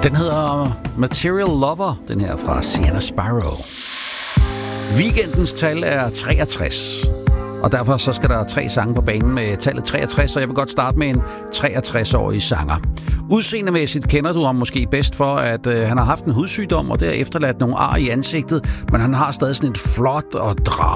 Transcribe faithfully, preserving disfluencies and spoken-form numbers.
Den hedder Material Lover, den her fra Sienna Sparrow. Weekendens tal er treogtres, og derfor så skal der tre sange på banen med tallet treogtres, og jeg vil godt starte med en treogtres-årig sanger. Udseendemæssigt kender du ham måske bedst for, at øh, han har haft en hudsygdom, og det har efterladt nogle ar i ansigtet, men han har stadig sådan et flot og